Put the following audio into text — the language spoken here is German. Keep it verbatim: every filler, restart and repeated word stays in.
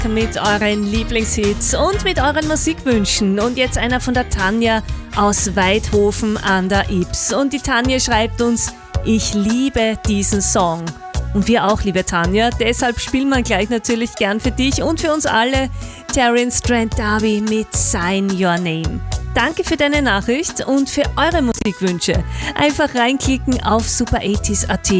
mit euren Lieblingshits und mit euren Musikwünschen. Und jetzt einer von der Tanja aus Weidhofen an der Ybbs. Und die Tanja schreibt uns: Ich liebe diesen Song. Und wir auch, liebe Tanja. Deshalb spielen wir gleich natürlich gern für dich und für uns alle Terence Trent D'Arby mit Sign Your Name. Danke für deine Nachricht und für eure Musikwünsche. Einfach reinklicken auf super achtzig punkt at